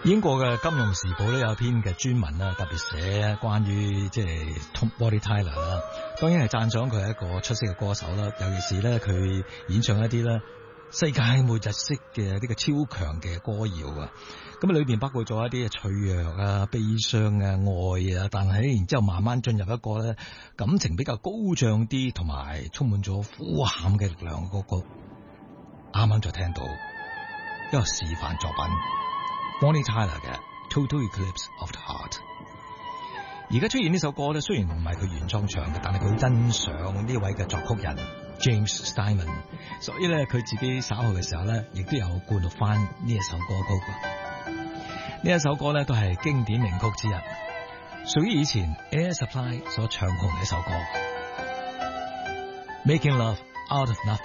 英國嘅《金融時報》咧有篇嘅專文啦，特別寫關於即係 Bonnie Tyler 啦，當然係讚賞佢係一個出色嘅歌手啦，尤其是咧佢演唱一啲咧世界末日式嘅呢個超強嘅歌謠啊，咁裏邊包括咗一啲脆弱啊、悲傷啊、愛啊，但係然之後慢慢進入一個咧感情比較高漲啲，同埋充滿咗呼喊嘅力量嗰個，啱啱就聽到一個示範作品。Bonnie Tyler 嘅 Total Eclipse of the Heart， 而家出現呢首歌咧，雖然唔係佢原創唱嘅，但係佢欣賞呢位嘅作曲人 James Steinman， 所以咧佢自己稍後嘅時候咧，亦都有灌錄翻呢一首歌曲。呢一首歌咧都係經典名曲之一，屬於以前 Air Supply 所唱紅嘅一首歌 Making Love Out of Nothing。